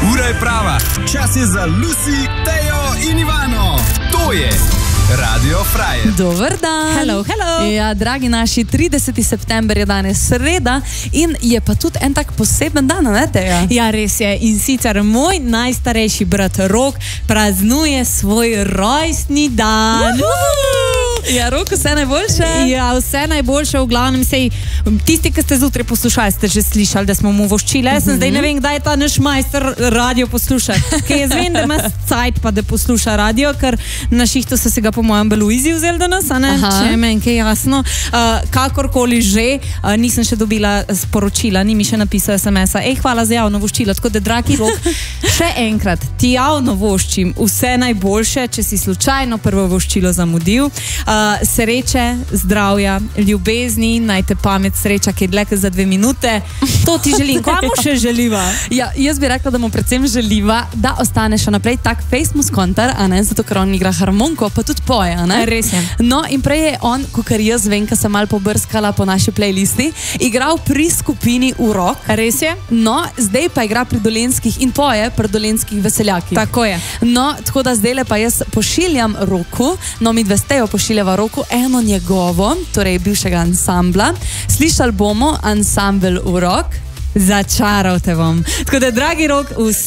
Ura je prava. Čas je za Lucy, Tejo in Ivano. To je Radio Frajer. Dober dan. Hello, hello. Ja, dragi naši, 30. september je danes sreda in je pa tudi en tak poseben dan, ne Teja? Ja, res je. In sicer moj najstarejši brat Rok praznuje svoj rojstni dan. Ja, Rok, vse najboljše. Ja, vse najboljše, v glavnem sej, tisti, ki ste zjutraj poslušali, ste že slišali, da smo mu voščili. Jaz zdaj ne vem, kdaj je ta naš majster radio posluša. Ker jaz vem, da ima cajt pa da posluša radio, ker na šihtu so se ga po mojem Beluizi vzeli danes, a ne? Če je meni kaj jasno. Kakorkoli že, nisem še dobila sporočila, ni mi še napisal SMS-a. Hvala za javno voščilo, tako da, dragi Rok, še enkrat ti javno voščim vse najboljše, če si slučajno prvo voščilo zamudil. Sreče, zdravja, ljubezni, naj te pamet sreča, ki je dlje za 2 minute. To ti želim. Komu še želiva? Ja, jaz bi rekla, da mu predvsem želiva, da ostane še naprej tak famous kontar, a ne, zato ker on igra harmoniko, pa tudi poje, a ne? Res je. No, in prej je on, kakor jaz vem, ko sem malo pobrskala po naši playlisti, igral pri skupini Urok. Res je? No, zdaj pa igra pri Dolenjskih in poje pri Dolenjskih veseljakih. Tako je. No, tako da zdaj pa jaz pošiljam Roku, no mi dve Stejo pošiljava Roku eno njegovo, torej bivšega ansambla. Slišali bomo ansambel Urok. Začaral te bom. Tako da, dragi Rok, vse